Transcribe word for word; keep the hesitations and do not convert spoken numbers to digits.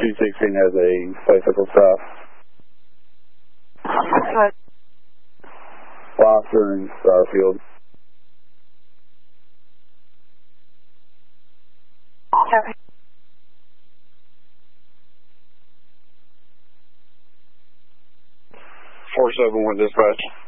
two sixteen has a bicycle stop. What? Foster and Starfield. Okay. four seven one dispatch.